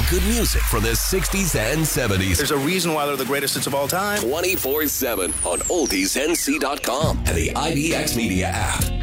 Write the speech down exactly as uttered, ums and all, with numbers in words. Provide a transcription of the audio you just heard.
good music from the sixties and seventies. There's a reason why they're the greatest hits of all time. twenty-four seven on oldies n c dot com and the I B X Media app.